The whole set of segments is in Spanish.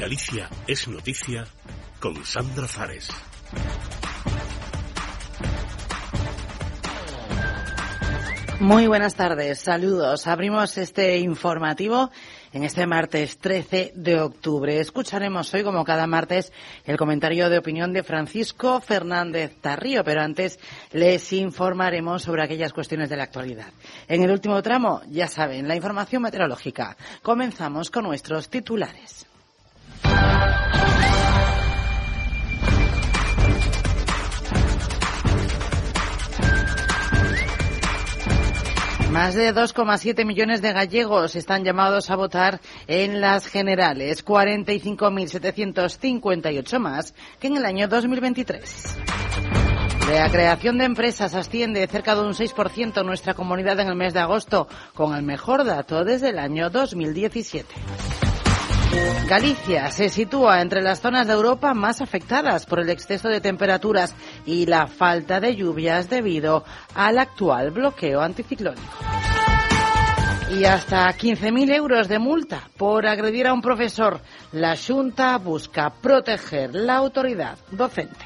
Galicia es noticia con Sandra Fares. Muy buenas tardes, saludos. Abrimos este informativo en este martes 13 de octubre. Escucharemos hoy, como cada martes, el comentario de opinión de Francisco Fernández Tarrío, pero antes les informaremos sobre aquellas cuestiones de la actualidad. En el último tramo, ya saben, la información meteorológica. Comenzamos con nuestros titulares. Más de 2,7 millones de gallegos están llamados a votar en las generales, 45.758 más que en el año 2023. La creación de empresas asciende cerca de un 6% en nuestra comunidad en el mes de agosto, con el mejor dato desde el año 2017. Galicia se sitúa entre las zonas de Europa más afectadas por el exceso de temperaturas y la falta de lluvias debido al actual bloqueo anticiclónico. Y hasta 15.000 euros de multa por agredir a un profesor. La Xunta busca proteger la autoridad docente.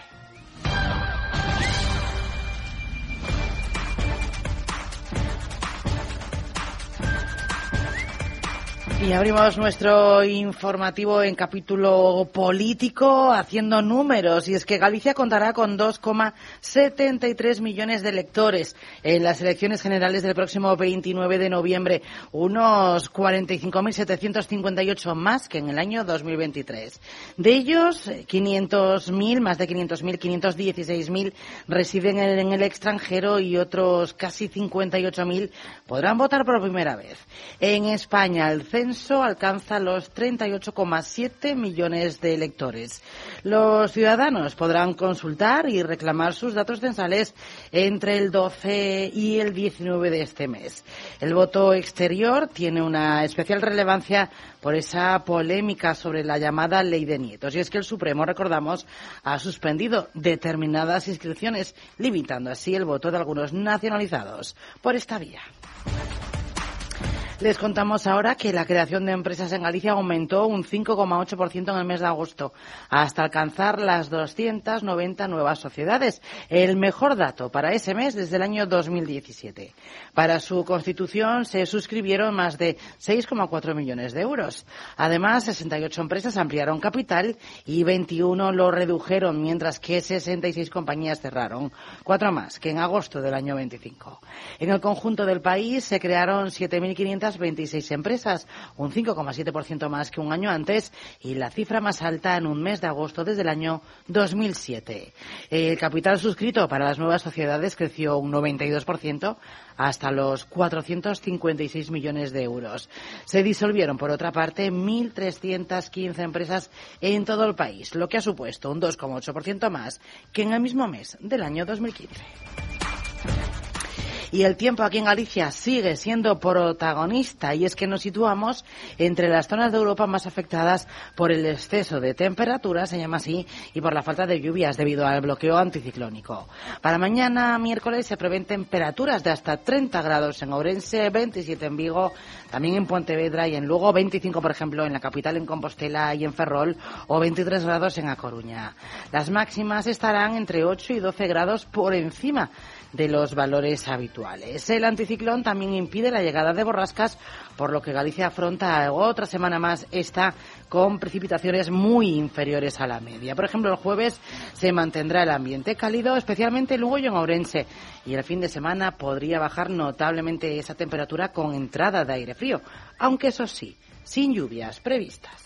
Y abrimos nuestro informativo en capítulo político haciendo números, y es que Galicia contará con 2,73 millones de electores en las elecciones generales del próximo 29 de noviembre, unos 45.758 más que en el año 2023. De ellos, 500.000, más de 500.000, 516.000 residen en el extranjero y otros casi 58.000 podrán votar por primera vez. En España, el censo alcanza los 38,7 millones de electores. Los ciudadanos podrán consultar y reclamar sus datos censales entre el 12 y el 19 de este mes. El voto exterior tiene una especial relevancia por esa polémica sobre la llamada Ley de Nietos. Y es que el Supremo, recordamos, ha suspendido determinadas inscripciones, limitando así el voto de algunos nacionalizados por esta vía. Les contamos ahora que la creación de empresas en Galicia aumentó un 5,8% en el mes de agosto, hasta alcanzar las 290 nuevas sociedades, el mejor dato para ese mes desde el año 2017. Para su constitución se suscribieron más de 6,4 millones de euros. Además, 68 empresas ampliaron capital y 21 lo redujeron, mientras que 66 compañías cerraron, 4 más que en agosto del año 25. En el conjunto del país se crearon 7.526 empresas, un 5,7% más que un año antes y la cifra más alta en un mes de agosto desde el año 2007. El capital suscrito para las nuevas sociedades creció un 92% hasta los 456 millones de euros. Se disolvieron, por otra parte, 1.315 empresas en todo el país, lo que ha supuesto un 2,8% más que en el mismo mes del año 2015. Y el tiempo aquí en Galicia sigue siendo protagonista, y es que nos situamos entre las zonas de Europa más afectadas por el exceso de temperatura, se llama así, y por la falta de lluvias debido al bloqueo anticiclónico. Para mañana, miércoles, se prevén temperaturas de hasta 30 grados en Ourense, 27 en Vigo, también en Pontevedra y en Lugo, 25, por ejemplo, en la capital, en Compostela y en Ferrol, o 23 grados en A Coruña. Las máximas estarán entre 8 y 12 grados por encima de los valores habituales. El anticiclón también impide la llegada de borrascas, por lo que Galicia afronta otra semana más esta con precipitaciones muy inferiores a la media. Por ejemplo, el jueves se mantendrá el ambiente cálido, especialmente en Lugo y en Ourense, y el fin de semana podría bajar notablemente esa temperatura con entrada de aire frío, aunque eso sí, sin lluvias previstas.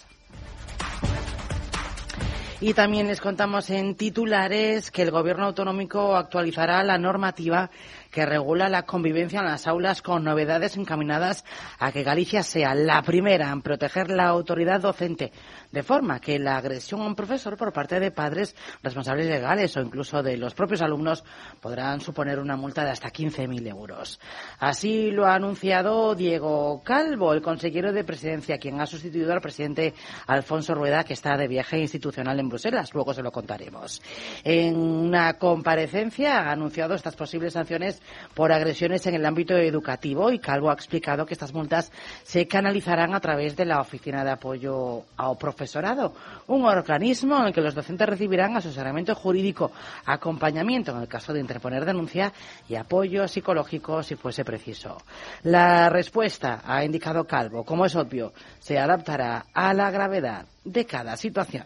Y también les contamos en titulares que el Gobierno autonómico actualizará la normativa que regula la convivencia en las aulas, con novedades encaminadas a que Galicia sea la primera en proteger la autoridad docente, de forma que la agresión a un profesor por parte de padres, responsables legales o incluso de los propios alumnos podrán suponer una multa de hasta 15.000 euros. Así lo ha anunciado Diego Calvo, el consejero de Presidencia, quien ha sustituido al presidente Alfonso Rueda, que está de viaje institucional en Bruselas. Luego se lo contaremos. En una comparecencia ha anunciado estas posibles sanciones por agresiones en el ámbito educativo, y Calvo ha explicado que estas multas se canalizarán a través de la Oficina de Apoyo al Profesorado, un organismo en el que los docentes recibirán asesoramiento jurídico, acompañamiento en el caso de interponer denuncia y apoyo psicológico si fuese preciso. La respuesta, ha indicado Calvo, como es obvio, se adaptará a la gravedad de cada situación.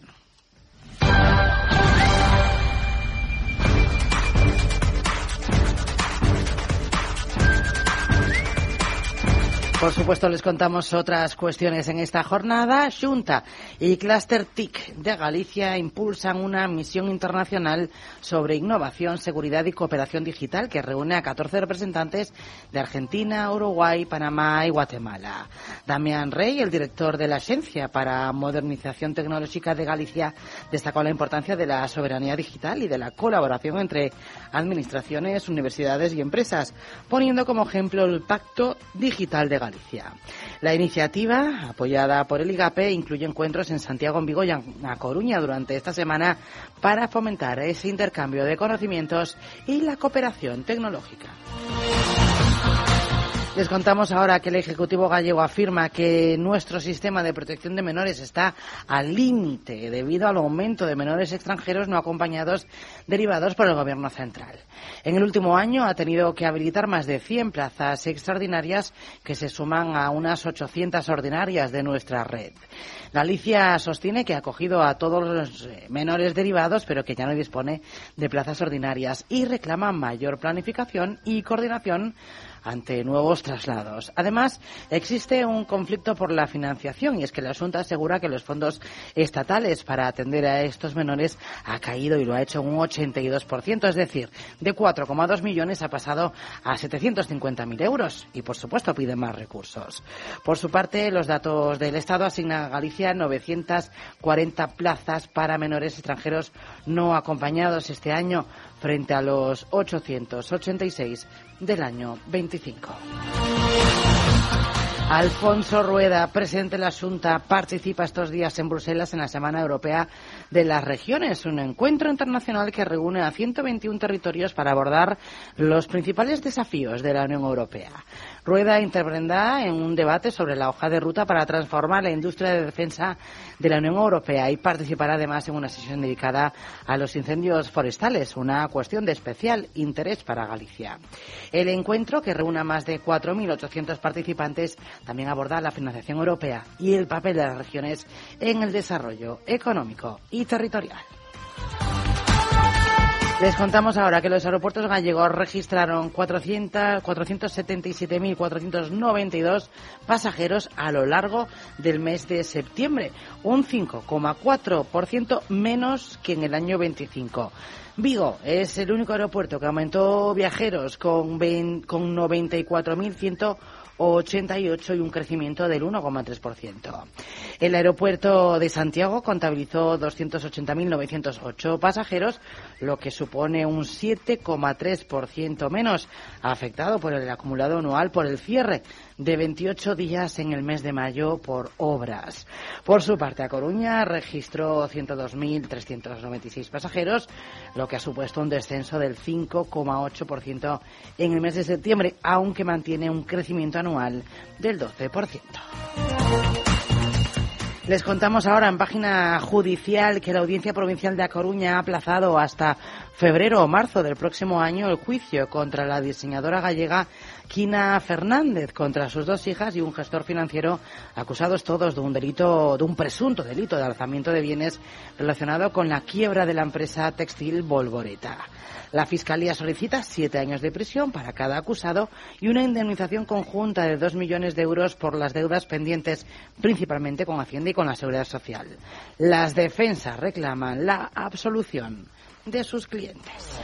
Por supuesto, les contamos otras cuestiones en esta jornada. Xunta y Cluster TIC de Galicia impulsan una misión internacional sobre innovación, seguridad y cooperación digital que reúne a 14 representantes de Argentina, Uruguay, Panamá y Guatemala. Damián Rey, el director de la Agencia para Modernización Tecnológica de Galicia, destacó la importancia de la soberanía digital y de la colaboración entre administraciones, universidades y empresas, poniendo como ejemplo el Pacto Digital de Galicia. La iniciativa, apoyada por el IGAPE, incluye encuentros en Santiago, en Vigo y en A Coruña durante esta semana para fomentar ese intercambio de conocimientos y la cooperación tecnológica. Les contamos ahora que el Ejecutivo gallego afirma que nuestro sistema de protección de menores está al límite debido al aumento de menores extranjeros no acompañados derivados por el Gobierno central. En el último año ha tenido que habilitar más de 100 plazas extraordinarias que se suman a unas 800 ordinarias de nuestra red. Galicia sostiene que ha acogido a todos los menores derivados, pero que ya no dispone de plazas ordinarias, y reclama mayor planificación y coordinación ante nuevos traslados. Además, existe un conflicto por la financiación, y es que la Xunta asegura que los fondos estatales para atender a estos menores ha caído, y lo ha hecho un 82%, es decir, de 4,2 millones ha pasado a 750.000 euros, y por supuesto piden más recursos. Por su parte, los datos del Estado asignan a Galicia 940 plazas para menores extranjeros no acompañados este año, frente a los 886 del año 25. Alfonso Rueda, presidente de la Xunta, participa estos días en Bruselas en la Semana Europea de las Regiones, un encuentro internacional que reúne a 121 territorios para abordar los principales desafíos de la Unión Europea. Rueda intervendrá en un debate sobre la hoja de ruta para transformar la industria de defensa de la Unión Europea y participará además en una sesión dedicada a los incendios forestales, una cuestión de especial interés para Galicia. El encuentro, que reúne a más de 4.800 participantes, también aborda la financiación europea y el papel de las regiones en el desarrollo económico y territorial. Les contamos ahora que los aeropuertos gallegos registraron 477.492 pasajeros a lo largo del mes de septiembre, un 5,4% menos que en el año 25. Vigo es el único aeropuerto que aumentó viajeros con 94.188 y un crecimiento del 1,3%. El aeropuerto de Santiago contabilizó 280.908 pasajeros, lo que supone un 7,3% menos, afectado por el acumulado anual por el cierre de 28 días en el mes de mayo por obras. Por su parte, A Coruña registró 102.396 pasajeros, lo que ha supuesto un descenso del 5,8% en el mes de septiembre, aunque mantiene un crecimiento anual del 12%. Les contamos ahora en página judicial que la Audiencia Provincial de A Coruña ha aplazado hasta febrero o marzo del próximo año el juicio contra la diseñadora gallega Quina Fernández, contra sus dos hijas y un gestor financiero, acusados todos de un presunto delito de alzamiento de bienes relacionado con la quiebra de la empresa textil Volvoreta. La Fiscalía solicita 7 años de prisión para cada acusado y una indemnización conjunta de 2 millones de euros por las deudas pendientes, principalmente con Hacienda y con la Seguridad Social. Las defensas reclaman la absolución de sus clientes.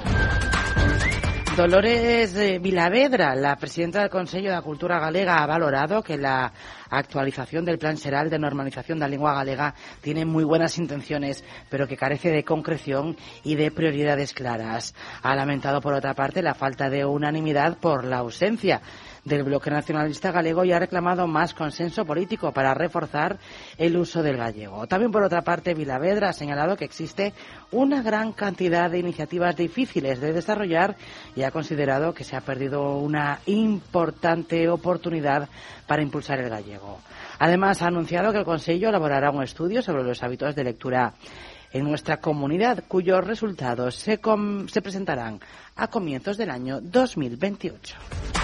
Dolores Vilavedra, la presidenta del Consello da Cultura Galega, ha valorado que la actualización del Plan Xeral de normalización da lingua galega tiene muy buenas intenciones, pero que carece de concreción y de prioridades claras. Ha lamentado, por otra parte, la falta de unanimidad por la ausencia del Bloque Nacionalista Galego y ha reclamado más consenso político para reforzar el uso del gallego. También, por otra parte, Vilavedra ha señalado que existe una gran cantidad de iniciativas difíciles de desarrollar y ha considerado que se ha perdido una importante oportunidad para impulsar el gallego. Además, ha anunciado que el Consello elaborará un estudio sobre los hábitos de lectura en nuestra comunidad, cuyos resultados se presentarán a comienzos del año 2028.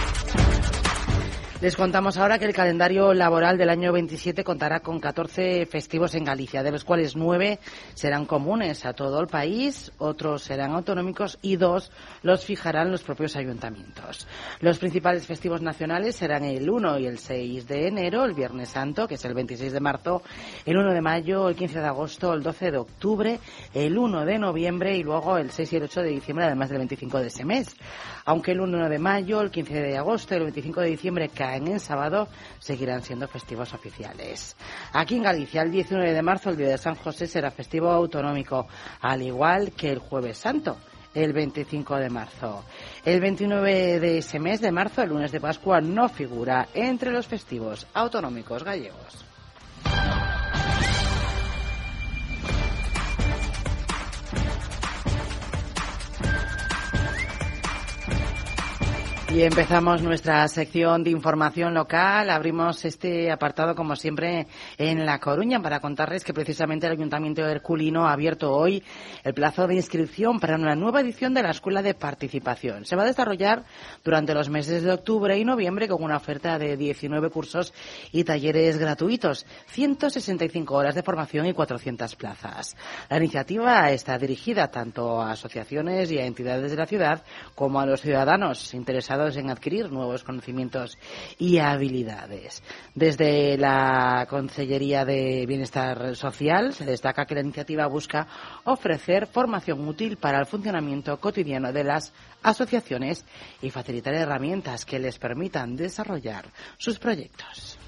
Les contamos ahora que el calendario laboral del año 27 contará con 14 festivos en Galicia, de los cuales 9 serán comunes a todo el país, otros serán autonómicos y 2 los fijarán los propios ayuntamientos. Los principales festivos nacionales serán el 1 y el 6 de enero, el Viernes Santo, que es el 26 de marzo, el 1 de mayo, el 15 de agosto, el 12 de octubre, el 1 de noviembre y luego el 6 y el 8 de diciembre, además del 25 de ese mes. Aunque el 1 de mayo, el 15 de agosto y el 25 de diciembre en sábado, seguirán siendo festivos oficiales. Aquí en Galicia, el 19 de marzo, el Día de San José, será festivo autonómico, al igual que el Jueves Santo, el 25 de marzo. El 29 de ese mes de marzo, el lunes de Pascua, no figura entre los festivos autonómicos gallegos. Y empezamos nuestra sección de información local. Abrimos este apartado, como siempre, en La Coruña para contarles que precisamente el Ayuntamiento herculino ha abierto hoy el plazo de inscripción para una nueva edición de la Escuela de Participación. Se va a desarrollar durante los meses de octubre y noviembre con una oferta de 19 cursos y talleres gratuitos, 165 horas de formación y 400 plazas. La iniciativa está dirigida tanto a asociaciones y a entidades de la ciudad como a los ciudadanos interesados en adquirir nuevos conocimientos y habilidades. Desde la Consellería de Bienestar Social se destaca que la iniciativa busca ofrecer formación útil para el funcionamiento cotidiano de las asociaciones y facilitar herramientas que les permitan desarrollar sus proyectos.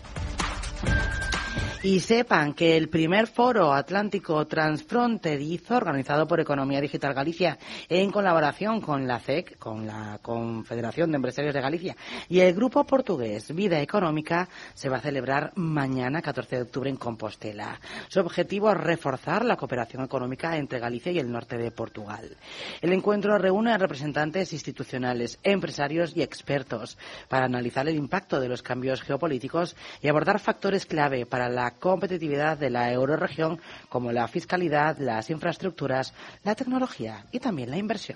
Y sepan que el primer foro atlántico transfronterizo organizado por Economía Digital Galicia en colaboración con la CEC, con la Confederación de Empresarios de Galicia, y el grupo portugués Vida Económica se va a celebrar mañana, 14 de octubre, en Compostela. Su objetivo es reforzar la cooperación económica entre Galicia y el norte de Portugal. El encuentro reúne a representantes institucionales, empresarios y expertos para analizar el impacto de los cambios geopolíticos y abordar factores clave para la competitividad de la eurorregión, como la fiscalidad, las infraestructuras, la tecnología y también la inversión.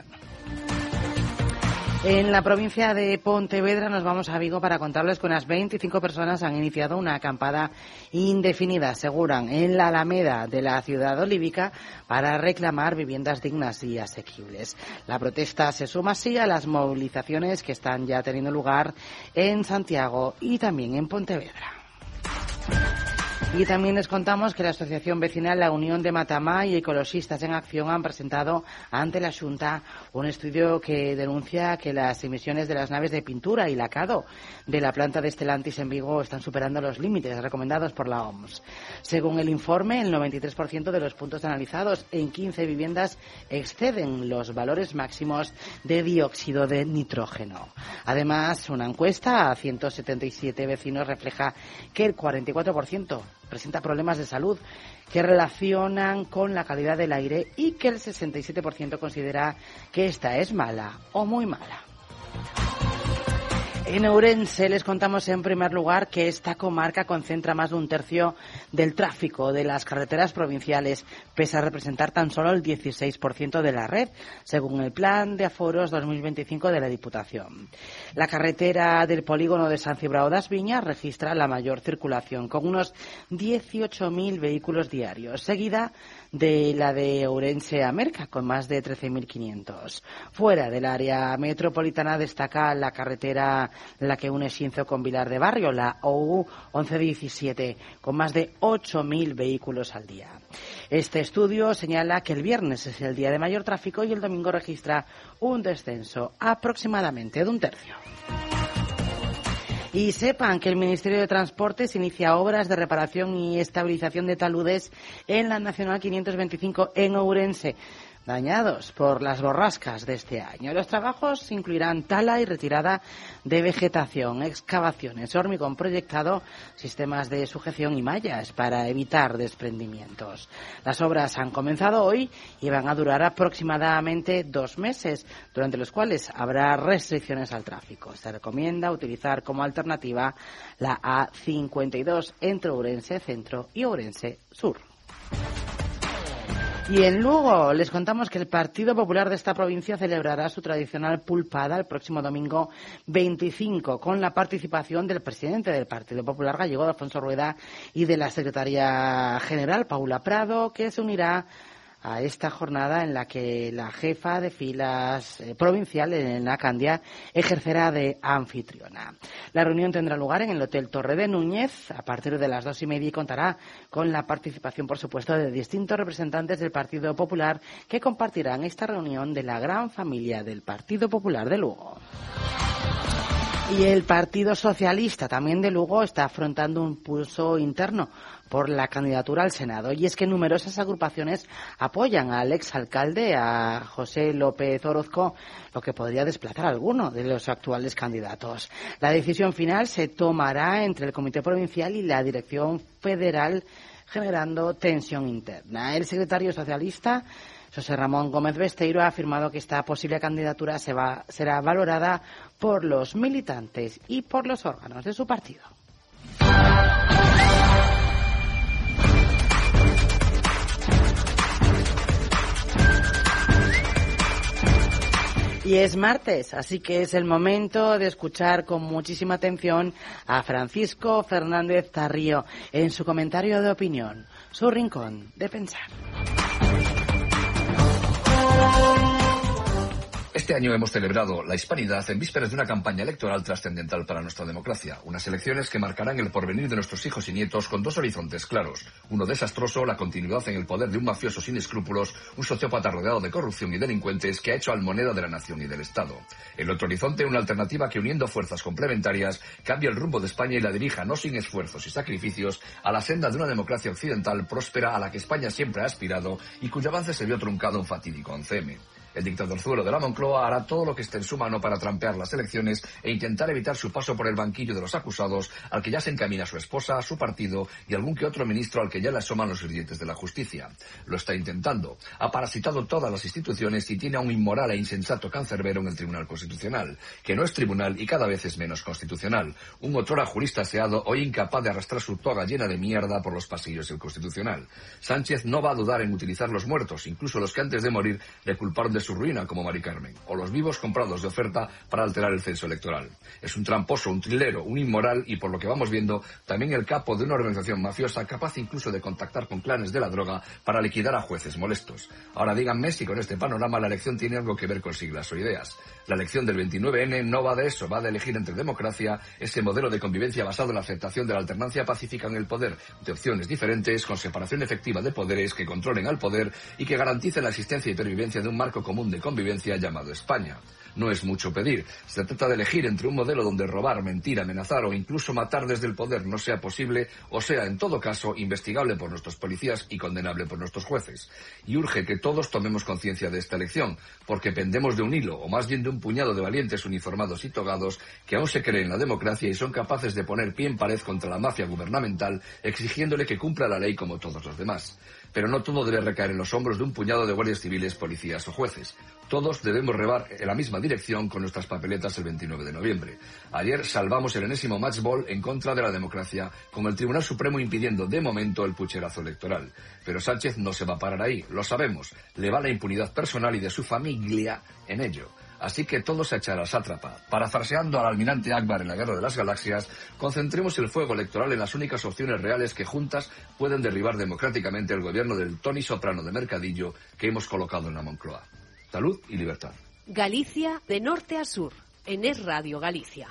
En la provincia de Pontevedra nos vamos a Vigo para contarles que unas 25 personas han iniciado una acampada indefinida, aseguran, en la Alameda de la ciudad olívica para reclamar viviendas dignas y asequibles. La protesta se suma así a las movilizaciones que están ya teniendo lugar en Santiago y también en Pontevedra. Y también les contamos que la Asociación Vecinal La Unión de Matamá y Ecologistas en Acción han presentado ante la Xunta un estudio que denuncia que las emisiones de las naves de pintura y lacado de la planta de Stellantis en Vigo están superando los límites recomendados por la OMS. Según el informe, el 93% de los puntos analizados en 15 viviendas exceden los valores máximos de dióxido de nitrógeno. Además, una encuesta a 177 vecinos refleja que el 44% presenta problemas de salud que relacionan con la calidad del aire y que el 67% considera que esta es mala o muy mala. En Ourense les contamos en primer lugar que esta comarca concentra más de un tercio del tráfico de las carreteras provinciales, pese a representar tan solo el 16% de la red, según el Plan de Aforos 2025 de la Diputación. La carretera del polígono de San Cibrao das Viñas registra la mayor circulación, con unos 18.000 vehículos diarios, seguida de la de Ourense a Merca, con más de 13.500. Fuera del área metropolitana destaca la carretera la que une Xinzo con Vilar de Barrio, la OU 1117, con más de 8.000 vehículos al día. Este estudio señala que el viernes es el día de mayor tráfico y el domingo registra un descenso aproximadamente de un tercio. Y sepan que el Ministerio de Transportes inicia obras de reparación y estabilización de taludes en la Nacional 525 en Ourense. dañados por las borrascas de este año. Los trabajos incluirán tala y retirada de vegetación, excavaciones, hormigón proyectado, sistemas de sujeción y mallas para evitar desprendimientos. Las obras han comenzado hoy y van a durar aproximadamente 2 meses, durante los cuales habrá restricciones al tráfico. Se recomienda utilizar como alternativa la A52 entre Ourense Centro y Ourense Sur. Y en Lugo les contamos que el Partido Popular de esta provincia celebrará su tradicional pulpada el próximo domingo 25, con la participación del presidente del Partido Popular gallego, Alfonso Rueda, y de la secretaria general, Paula Prado, que se unirá a esta jornada en la que la jefa de filas provincial, Elena Candia, ejercerá de anfitriona. La reunión tendrá lugar en el Hotel Torre de Núñez a partir de las 2:30 y contará con la participación, por supuesto, de distintos representantes del Partido Popular que compartirán esta reunión de la gran familia del Partido Popular de Lugo. Y el Partido Socialista, también de Lugo, está afrontando un pulso interno por la candidatura al Senado. Y es que numerosas agrupaciones apoyan al exalcalde, a José López Orozco, lo que podría desplazar a alguno de los actuales candidatos. La decisión final se tomará entre el Comité Provincial y la Dirección Federal, generando tensión interna. El secretario socialista, José Ramón Gómez Besteiro, ha afirmado que esta posible candidatura será valorada por los militantes y por los órganos de su partido. Y es martes, así que es el momento de escuchar con muchísima atención a Francisco Fernández Tarrío en su comentario de opinión, su rincón de pensar. Este año hemos celebrado la Hispanidad en vísperas de una campaña electoral trascendental para nuestra democracia. Unas elecciones que marcarán el porvenir de nuestros hijos y nietos con 2 horizontes claros. Uno desastroso, la continuidad en el poder de un mafioso sin escrúpulos, un sociópata rodeado de corrupción y delincuentes que ha hecho almoneda de la nación y del Estado. El otro horizonte, una alternativa que, uniendo fuerzas complementarias, cambie el rumbo de España y la dirija, no sin esfuerzos y sacrificios, a la senda de una democracia occidental próspera a la que España siempre ha aspirado y cuyo avance se vio truncado en fatídico 11M. El dictadorzuelo de la Moncloa hará todo lo que esté en su mano para trampear las elecciones e intentar evitar su paso por el banquillo de los acusados, al que ya se encamina su esposa, su partido y algún que otro ministro al que ya le asoman los grilletes de la justicia. Lo está intentando. Ha parasitado todas las instituciones y tiene a un inmoral e insensato cancerbero en el Tribunal Constitucional, que no es tribunal y cada vez es menos constitucional. Un otrora jurista aseado, hoy incapaz de arrastrar su toga llena de mierda por los pasillos del Constitucional. Sánchez no va a dudar en utilizar los muertos, incluso los que antes de morir le culparon de su ruina, como Mari Carmen, o los vivos comprados de oferta para alterar el censo electoral. Es un tramposo, un trilero, un inmoral y, por lo que vamos viendo, también el capo de una organización mafiosa capaz incluso de contactar con clanes de la droga para liquidar a jueces molestos. Ahora díganme si con este panorama la elección tiene algo que ver con siglas o ideas. La elección del 29N no va de eso, va de elegir entre democracia, ese modelo de convivencia basado en la aceptación de la alternancia pacífica en el poder, de opciones diferentes, con separación efectiva de poderes que controlen al poder y que garanticen la existencia y pervivencia de un marco común de convivencia llamado España. No es mucho pedir. Se trata de elegir entre un modelo donde robar, mentir, amenazar o incluso matar desde el poder no sea posible o sea, en todo caso, investigable por nuestros policías y condenable por nuestros jueces. Y urge que todos tomemos conciencia de esta elección, porque pendemos de un hilo, o más bien de un puñado de valientes uniformados y togados que aún se creen en la democracia y son capaces de poner pie en pared contra la mafia gubernamental, exigiéndole que cumpla la ley como todos los demás. Pero no todo debe recaer en los hombros de un puñado de guardias civiles, policías o jueces. Todos debemos remar en la misma dirección con nuestras papeletas el 29 de noviembre. Ayer salvamos el enésimo match ball en contra de la democracia, con el Tribunal Supremo impidiendo de momento el pucherazo electoral. Pero Sánchez no se va a parar ahí, lo sabemos. Le va la impunidad personal y de su familia en ello. Así que todos a echar a sátrapa. Parafraseando al almirante Akbar en la Guerra de las Galaxias, concentremos el fuego electoral en las únicas opciones reales que juntas pueden derribar democráticamente el gobierno del Tony Soprano de Mercadillo que hemos colocado en la Moncloa. Salud y libertad. Galicia de norte a sur, en Es Radio Galicia.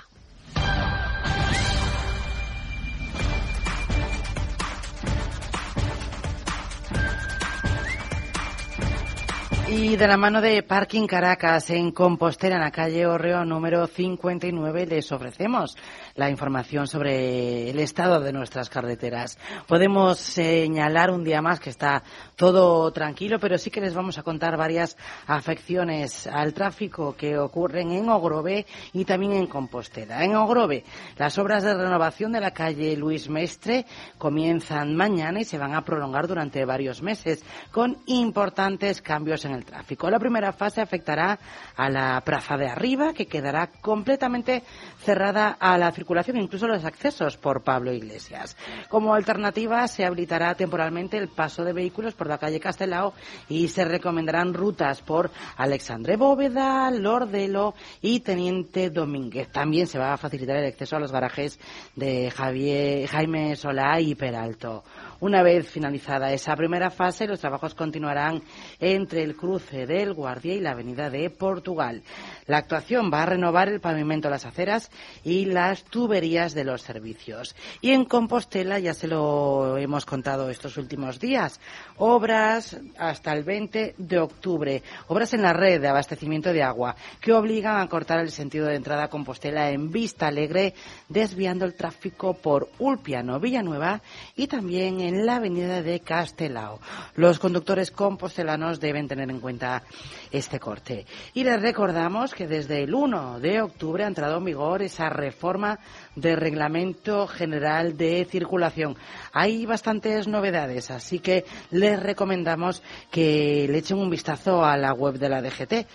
Y de la mano de Parking Caracas, en Compostela, en la calle Orreo número 59, les ofrecemos la información sobre el estado de nuestras carreteras. Podemos señalar un día más que está todo tranquilo, pero sí que les vamos a contar varias afecciones al tráfico que ocurren en Ogrove y también en Compostela. En Ogrove, las obras de renovación de la calle Luis Mestre comienzan mañana y se van a prolongar durante varios meses, con importantes cambios en el tráfico. La primera fase afectará a la Plaza de Arriba, que quedará completamente cerrada a la circulación, incluso los accesos por Pablo Iglesias. Como alternativa, se habilitará temporalmente el paso de vehículos por la calle Castelao y se recomendarán rutas por Alexandre Bóveda, Lordelo y Teniente Domínguez. También se va a facilitar el acceso a los garajes de Jaime Solá y Peralto. Una vez finalizada esa primera fase, los trabajos continuarán entre el cruce del Guardia y la avenida de Portugal. La actuación va a renovar el pavimento, las aceras y las tuberías de los servicios. Y en Compostela, ya se lo hemos contado estos últimos días, obras hasta el 20 de octubre, obras en la red de abastecimiento de agua que obligan a cortar el sentido de entrada a Compostela en Vista Alegre, desviando el tráfico por Ulpiano, Villanueva y también en la avenida de Castelao. Los conductores compostelanos deben tener en cuenta este corte. Y les recordamos que desde el 1 de octubre ha entrado en vigor esa reforma de Reglamento General de Circulación. Hay bastantes novedades, así que les recomendamos que le echen un vistazo a la web de la DGT,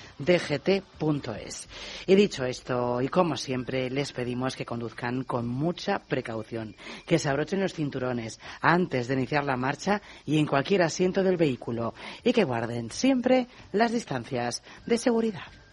dgt.es. Y dicho esto, y como siempre, les pedimos que conduzcan con mucha precaución, que se abrochen los cinturones antes de iniciar la marcha y en cualquier asiento del vehículo, y que guarden siempre las distancias de seguridad.